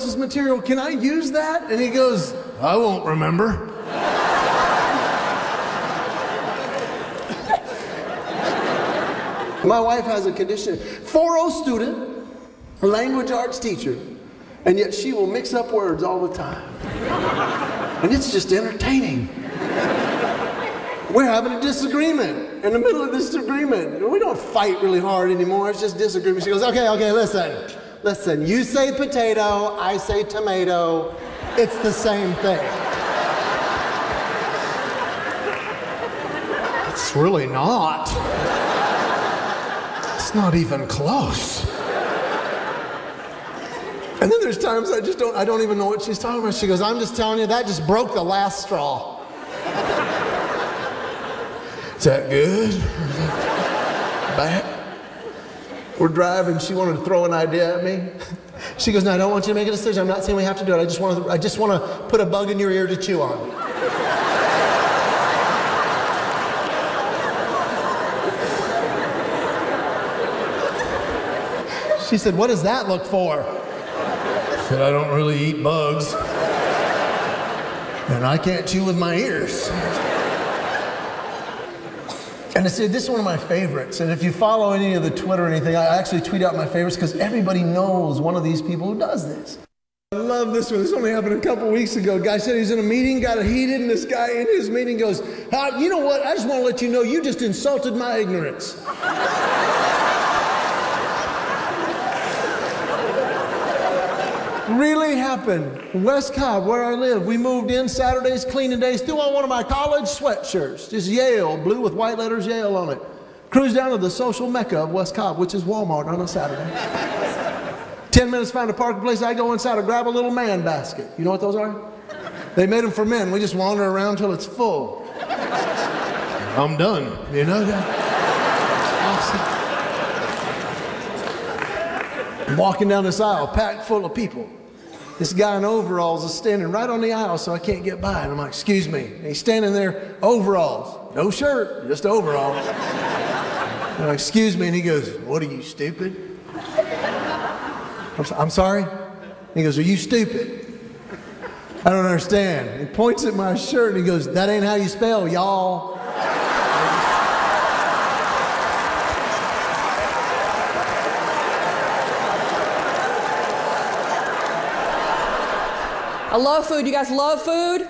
else's material. Can I use that? And he goes, I won't remember. My wife has a condition. 4.0 student, a language arts teacher, and yet she will mix up words all the time. And it's just entertaining. We're having a disagreement. In the middle of this disagreement, we don't fight really hard anymore. It's just disagreement. She goes, okay, listen. You say potato, I say tomato. It's the same thing. It's really not. It's not even close. And then there's times I don't even know what she's talking about. She goes, I'm just telling you, that just broke the last straw. Is that good? Bad? We're driving, she wanted to throw an idea at me. She goes, no, I don't want you to make a decision. I'm not saying we have to do it. I just want to put a bug in your ear to chew on. She said, what does that look for? I said, I don't really eat bugs. And I can't chew with my ears. And I said, this is one of my favorites. And if you follow any of the Twitter or anything, I actually tweet out my favorites because everybody knows one of these people who does this. I love this one. This only happened a couple weeks ago. Guy said he was in a meeting, got heated, and this guy in his meeting goes, you know what? I just want to let you know you just insulted my ignorance. Really happened. West Cobb, where I live, we moved in Saturdays, cleaning days, threw on one of my college sweatshirts, just Yale, blue with white letters Yale on it. Cruised down to the social mecca of West Cobb, which is Walmart on a Saturday. 10 minutes, find a parking place, I go inside and grab a little man basket. You know what those are? They made them for men. We just wander around till it's full. I'm done, you know that? Awesome. I'm walking down this aisle, packed full of people. This guy in overalls is standing right on the aisle, so I can't get by. And I'm like, excuse me. And he's standing there, overalls. No shirt, just overalls. And I'm like, excuse me. And he goes, what are you, stupid? I'm sorry? He goes, are you stupid? I don't understand. He points at my shirt and he goes, that ain't how you spell, y'all. I love food. You guys love food?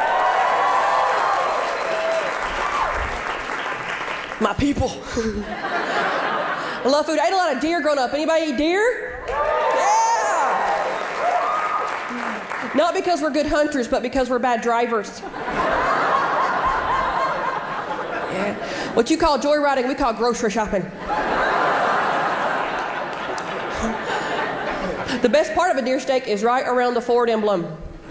My people. I love food. I ate a lot of deer growing up. Anybody eat deer? Yeah. Not because we're good hunters, but because we're bad drivers. Yeah. What you call joyriding, we call grocery shopping. The best part of a deer steak is right around the Ford emblem.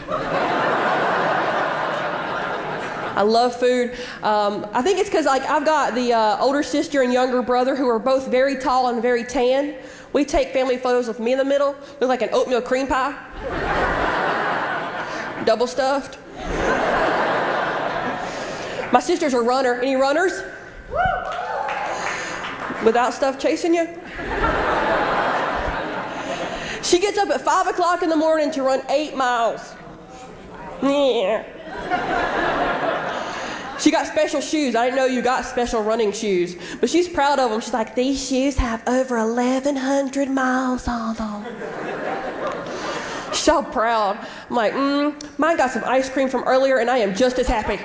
I love food. I think it's because I've got the older sister and younger brother who are both very tall and very tan. We take family photos with me in the middle, look like an oatmeal cream pie, double stuffed. My sister's a runner. Any runners? Without stuff chasing you? She gets up at 5 o'clock in the morning to run 8 miles. Yeah. She got special shoes. I didn't know you got special running shoes, but she's proud of them. She's like, these shoes have over 1,100 miles on them. So proud. I'm like, mine got some ice cream from earlier, and I am just as happy.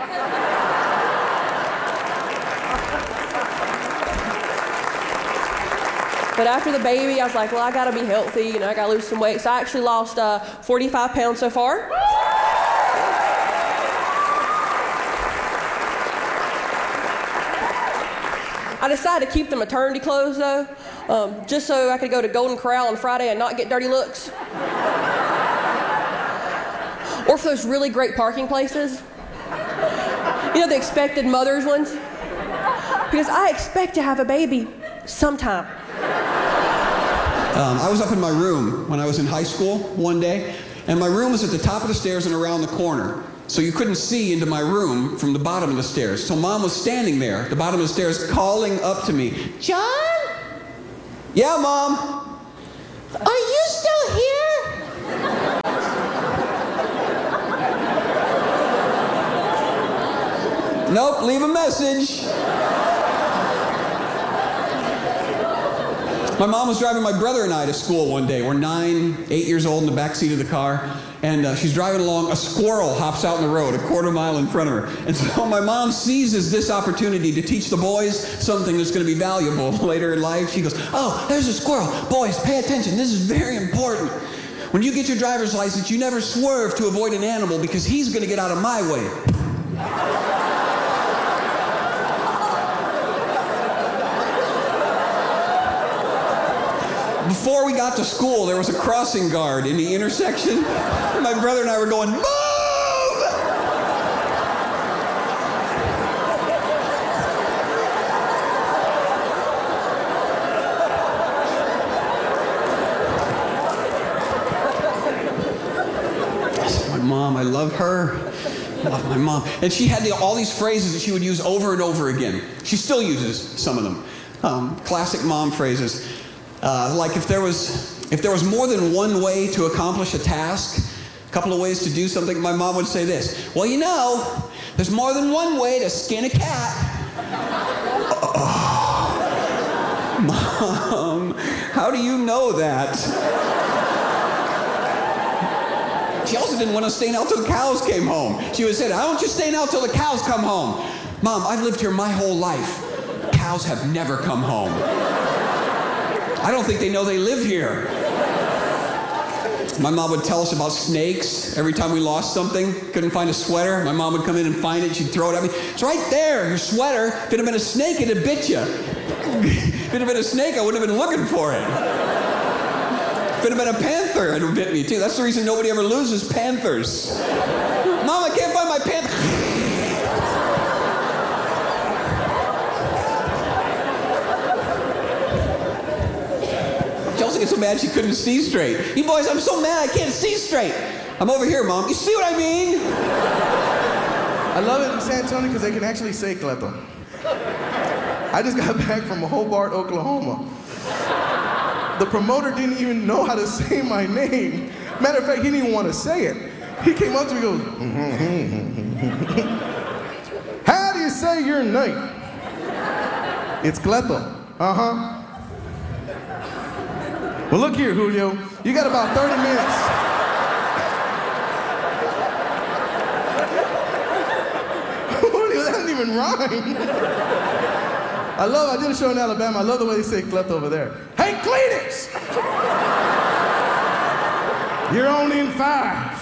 But after the baby, I was like, well, I got to be healthy, I got to lose some weight. So I actually lost 45 pounds so far. I decided to keep the maternity clothes, though, just so I could go to Golden Corral on Friday and not get dirty looks. Or for those really great parking places. The expected mothers ones. Because I expect to have a baby sometime. I was up in my room when I was in high school one day, and my room was at the top of the stairs and around the corner. So you couldn't see into my room from the bottom of the stairs. So Mom was standing there at the bottom of the stairs calling up to me, John? Yeah, Mom? Are you still here? Nope, leave a message. My mom was driving my brother and I to school one day. We're 9, 8 years old in the back seat of the car, and she's driving along. A squirrel hops out in the road a quarter mile in front of her. And so my mom seizes this opportunity to teach the boys something that's going to be valuable later in life. She goes, "Oh, there's a squirrel. Boys, pay attention. This is very important. When you get your driver's license, you never swerve to avoid an animal because he's going to get out of my way." Before we got to school, there was a crossing guard in the intersection. And my brother and I were going, "Move!" My mom, I love her. I love my mom. And she had all these phrases that she would use over and over again. She still uses some of them. Classic mom phrases. Like if there was more than one way to accomplish a task, a couple of ways to do something, my mom would say this: "Well, you know, there's more than one way to skin a cat." Oh, Mom, how do you know that? She also didn't want us staying out till the cows came home. She would say, "Why don't you stay out till the cows come home?" Mom, I've lived here my whole life. Cows have never come home. I don't think they know they live here. My mom would tell us about snakes. Every time we lost something, couldn't find a sweater, my mom would come in and find it. She'd throw it at me. "It's right there, your sweater. If it had been a snake, it'd have bit you. If it had been a snake, I wouldn't have been looking for it. If it had been a panther, it would have bit me too. That's the reason nobody ever loses panthers." "Mom, I can't find my panther." Chelsea gets so mad she couldn't see straight. "You boys, I'm so mad I can't see straight." "I'm over here, Mom. You see what I mean?" I love it in San Antonio because they can actually say Cleto. I just got back from Hobart, Oklahoma. The promoter didn't even know how to say my name. Matter of fact, he didn't even want to say it. He came up to me and goes, "How do you say your name?" "It's Cleto." "Uh-huh. Well, look here, Julio. You got about 30 minutes. Julio, that doesn't even rhyme. I did a show in Alabama. I love the way they say Cleto over there. "Hey, Cletus! You're only in 5.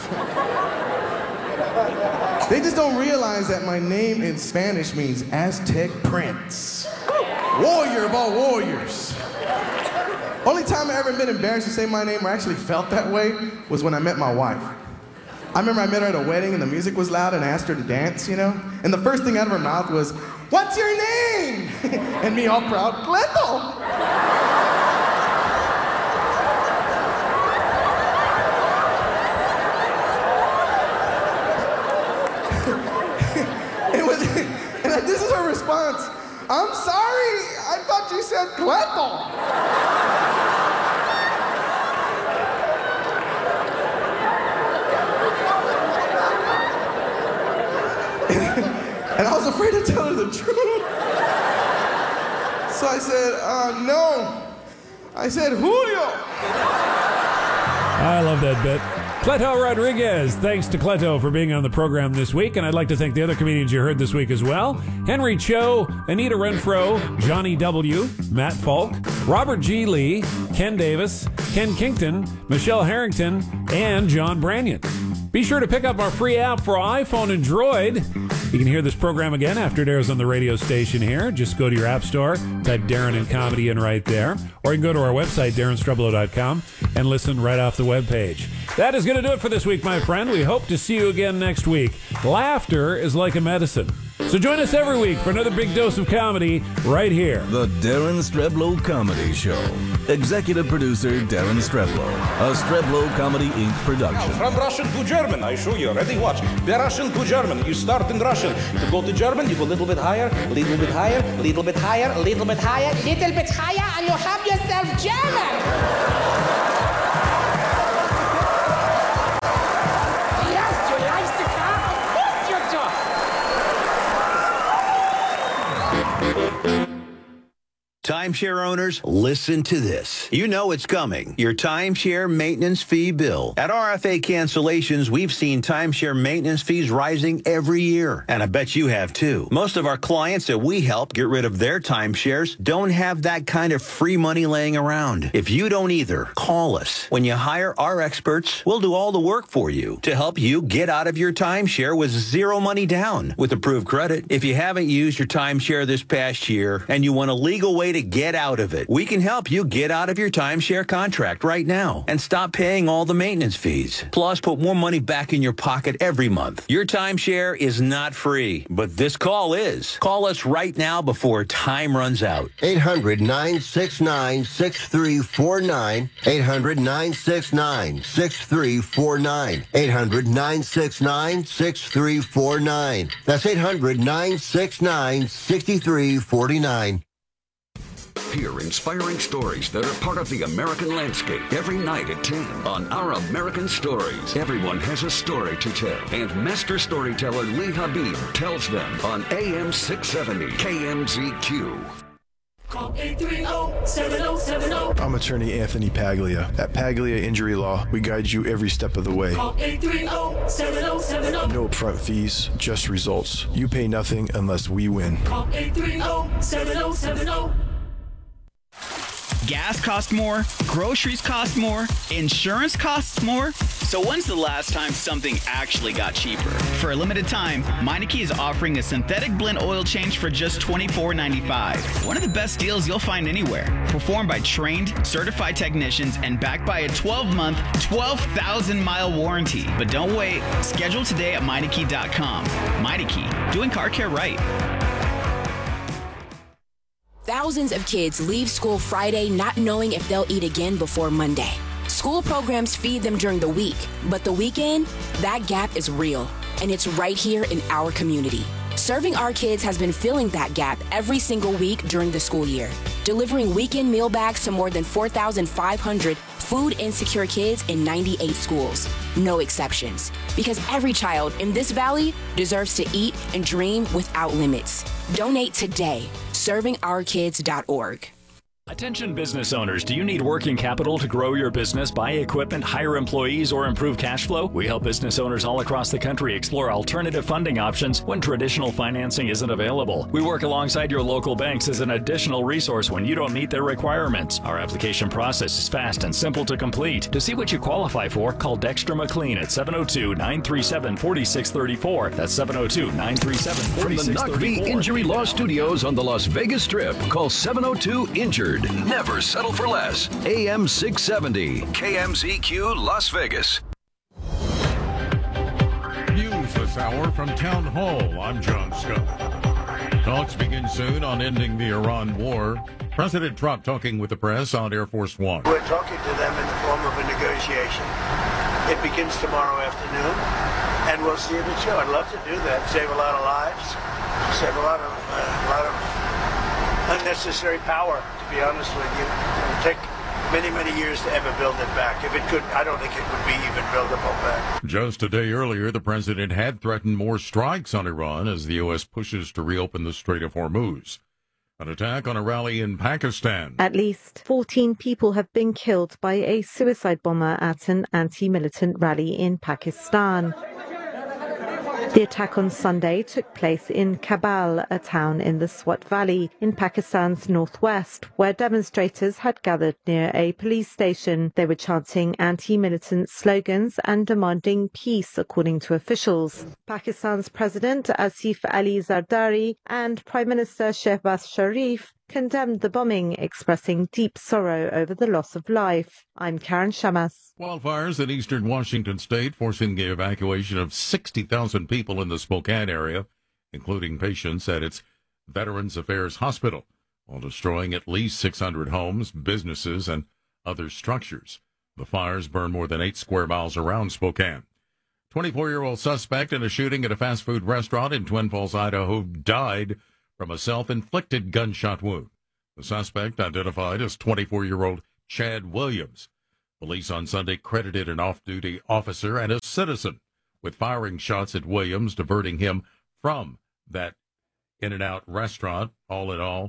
They just don't realize that my name in Spanish means Aztec Prince. Warrior of all warriors. Only time I've ever been embarrassed to say my name or actually felt that way was when I met my wife. I remember I met her at a wedding and the music was loud and I asked her to dance, you know? And the first thing out of her mouth was, "What's your name?" And me all proud, "Cleto." and this is her response: "I'm sorry, I thought you said Cleto." And I was afraid to tell her the truth. So I said, "No." I said, "Julio." I love that bit. Cleto Rodriguez. Thanks to Cleto for being on the program this week, and I'd like to thank the other comedians you heard this week as well. Henry Cho, Anita Renfro, Johnny W., Matt Falk, Robert G. Lee, Ken Davis, Ken Kington, Michelle Harrington, and John Branyan. Be sure to pick up our free app for iPhone and Droid. You can hear this program again after it airs on the radio station here. Just go to your app store, type Darren and Comedy in right there. Or you can go to our website, darrenstrublow.com, and listen right off the webpage. That is going to do it for this week, my friend. We hope to see you again next week. Laughter is like a medicine. So join us every week for another big dose of comedy right here. The Darren Streblow Comedy Show. Executive producer Darren Streblow. A Streblow Comedy Inc. production. From Russian to German, I show you. Ready? Watch. The Russian to German. You start in Russian. To go to German, you go a little bit higher, little bit higher, little bit higher, little bit higher, little bit higher, and you have yourself German. Yes, you like the car? Of course you do. Timeshare owners, listen to this. You know it's coming. Your timeshare maintenance fee bill. At RFA Cancellations, we've seen timeshare maintenance fees rising every year. And I bet you have too. Most of our clients that we help get rid of their timeshares don't have that kind of free money laying around. If you don't either, call us. When you hire our experts, we'll do all the work for you to help you get out of your timeshare with zero money down with approved credit. If you haven't used your timeshare this past year and you want a legal way to get out of it, we can help you get out of your timeshare contract right now and stop paying all the maintenance fees. Plus, put more money back in your pocket every month. Your timeshare is not free, but this call is. Call us right now before time runs out. 800-969-6349. 800-969-6349. 800-969-6349. That's 800-969-6349. Hear inspiring stories that are part of the American landscape every night at 10 on Our American Stories. Everyone has a story to tell, and master storyteller Lee Habib tells them on AM 670 KMZQ. Call 830-7070. I'm attorney Anthony Paglia. At Paglia Injury Law, we guide you every step of the way. Call 830-7070. No upfront fees, just results. You pay nothing unless we win. Call 830-7070. Gas costs more, groceries cost more, insurance costs more. So when's the last time something actually got cheaper? For a limited time, Meineke is offering a synthetic blend oil change for just $24.95. One of the best deals you'll find anywhere. Performed by trained, certified technicians and backed by a 12-month, 12,000-mile warranty. But don't wait. Schedule today at Meineke.com. Meineke, doing car care right. Thousands of kids leave school Friday not knowing if they'll eat again before Monday. School programs feed them during the week, but the weekend, that gap is real, and it's right here in our community. Serving Our Kids has been filling that gap every single week during the school year, delivering weekend meal bags to more than 4,500 food-insecure kids in 98 schools. No exceptions, because every child in this valley deserves to eat and dream without limits. Donate today. ServingOurKids.org. Attention business owners, do you need working capital to grow your business, buy equipment, hire employees, or improve cash flow? We help business owners all across the country explore alternative funding options when traditional financing isn't available. We work alongside your local banks as an additional resource when you don't meet their requirements. Our application process is fast and simple to complete. To see what you qualify for, call Dexter McLean at 702-937-4634. That's 702-937-4634. From the Knock V Injury Law Studios on the Las Vegas Strip, call 702-INJURED. Never settle for less. AM 670, KMZQ, Las Vegas. News this hour from Town Hall. I'm John Scott. Talks begin soon on ending the Iran war. President Trump talking with the press on Air Force One. We're talking to them in the form of a negotiation. It begins tomorrow afternoon, and we'll see it at show. I'd love to do that. Save a lot of lives. Save a lot of unnecessary power, to be honest with you. It would take many, many years to ever build it back. If it could, I don't think it would be even buildable back. Just a day earlier, the president had threatened more strikes on Iran as the U.S. pushes to reopen the Strait of Hormuz. An attack on a rally in Pakistan. At least 14 people have been killed by a suicide bomber at an anti-militant rally in Pakistan. The attack on Sunday took place in Kabul, a town in the Swat Valley in Pakistan's northwest, where demonstrators had gathered near a police station. They were chanting anti-militant slogans and demanding peace, according to officials. Pakistan's President Asif Ali Zardari and Prime Minister Shehbaz Sharif condemned the bombing, expressing deep sorrow over the loss of life. I'm Karen Shamas. Wildfires in eastern Washington state forcing the evacuation of 60,000 people in the Spokane area, including patients at its Veterans Affairs Hospital, while destroying at least 600 homes, businesses, and other structures. The fires burned more than 8 square miles around Spokane. 24-year-old suspect in a shooting at a fast food restaurant in Twin Falls, Idaho, died from a self-inflicted gunshot wound. The suspect, identified as 24-year-old Chad Williams. Police on Sunday credited an off-duty officer and a citizen with firing shots at Williams, diverting him from that In-N-Out restaurant. All in all,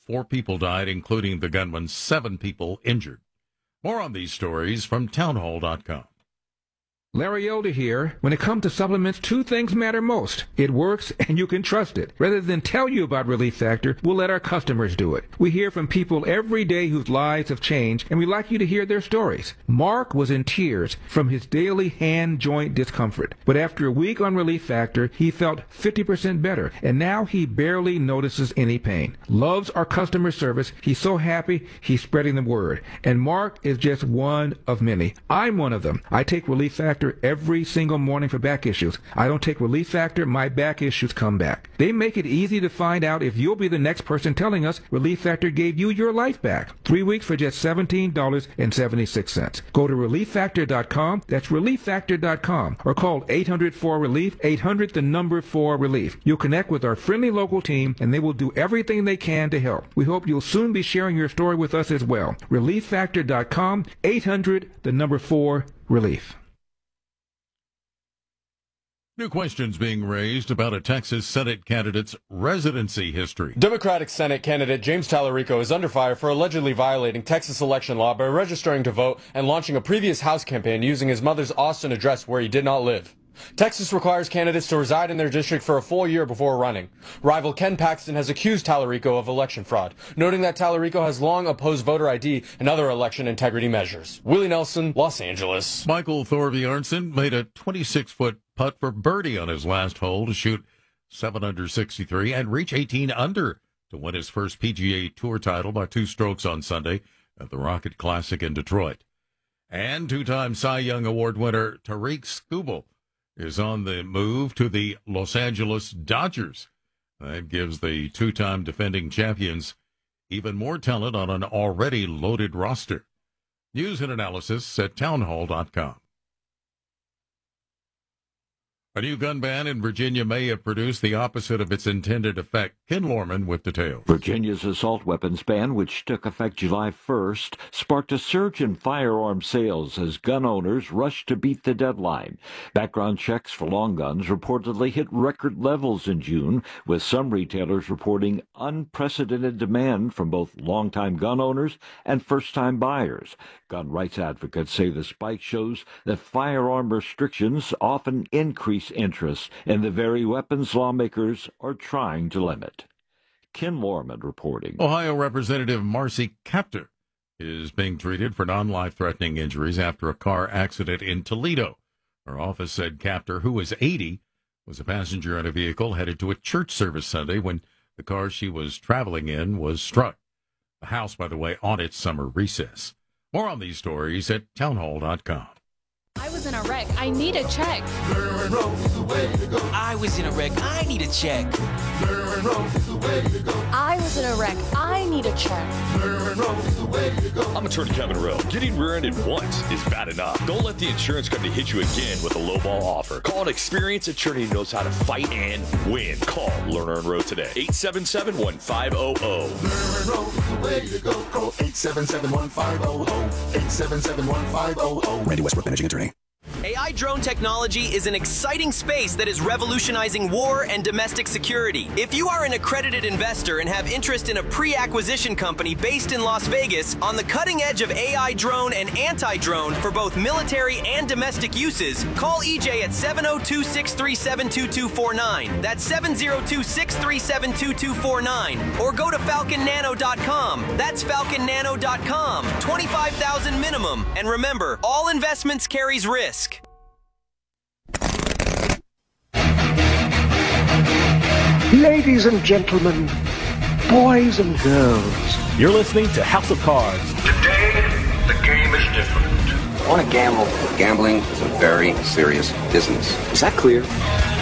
4 people died, including the gunman, 7 people injured. More on these stories from townhall.com. Larry Elder here. When it comes to supplements, 2 things matter most. It works and you can trust it. Rather than tell you about Relief Factor, we'll let our customers do it. We hear from people every day whose lives have changed, and we'd like you to hear their stories. Mark was in tears from his daily hand joint discomfort. But after a week on Relief Factor, he felt 50% better, and now he barely notices any pain. Loves our customer service. He's so happy, he's spreading the word. And Mark is just one of many. I'm one of them. I take Relief Factor every single morning for back issues. I don't take Relief Factor, my back issues come back. They make it easy to find out if you'll be the next person telling us Relief Factor gave you your life back. 3 weeks for just $17.76. Go to ReliefFactor.com. That's ReliefFactor.com. Or call 800-4RELIEF, 800-4RELIEF. You'll connect with our friendly local team, and they will do everything they can to help. We hope you'll soon be sharing your story with us as well. ReliefFactor.com, 800-4RELIEF. New questions being raised about a Texas Senate candidate's residency history. Democratic Senate candidate James Tallarico is under fire for allegedly violating Texas election law by registering to vote and launching a previous House campaign using his mother's Austin address where he did not live. Texas requires candidates to reside in their district for a full year before running. Rival Ken Paxton has accused Tallarico of election fraud, noting that Tallarico has long opposed voter ID and other election integrity measures. Willie Nelson, Los Angeles. Michael Thorbjornsen made a 26-foot putt for birdie on his last hole to shoot 7 under 63 and reach 18 under to win his first PGA Tour title by 2 strokes on Sunday at the Rocket Classic in Detroit. And 2-time Cy Young Award winner Tariq Skubal is on the move to the Los Angeles Dodgers. That gives the 2-time defending champions even more talent on an already loaded roster. News and analysis at townhall.com. A new gun ban in Virginia may have produced the opposite of its intended effect. Ken Lorman with details. Virginia's assault weapons ban, which took effect July 1st, sparked a surge in firearm sales as gun owners rushed to beat the deadline. Background checks for long guns reportedly hit record levels in June, with some retailers reporting unprecedented demand from both longtime gun owners and first-time buyers. Gun rights advocates say the spike shows that firearm restrictions often increase interest in the very weapons lawmakers are trying to limit. Ken Lorman reporting. Ohio Representative Marcy Kaptur is being treated for non-life-threatening injuries after a car accident in Toledo. Her office said Kaptur, who is 80, was a passenger in a vehicle headed to a church service Sunday when the car she was traveling in was struck. The House, by the way, on its summer recess. More on these stories at townhall.com. I was in a wreck. I need a check. I was in a wreck. I need a check. I was in a wreck. I need a check. I'm Attorney Kevin Rowe. Getting rear-ended once is bad enough. Don't let the insurance company hit you again with a lowball offer. Call an experienced attorney who knows how to fight and win. Call Lerner and Rowe today. 877-1500. Lerner is the way to go. Call 877-1500. 877-1500. Randy Westbrook, managing attorney. AI drone technology is an exciting space that is revolutionizing war and domestic security. If you are an accredited investor and have interest in a pre-acquisition company based in Las Vegas on the cutting edge of AI drone and anti-drone for both military and domestic uses, call EJ at 702-637-2249. That's 702-637-2249. Or go to falconnano.com. That's falconnano.com. $25,000 minimum. And remember, all investments carries risk. Ladies and gentlemen, boys and girls, you're listening to House of Cards. Today, the game is different. I want to gamble. Gambling is a very serious business. Is that clear?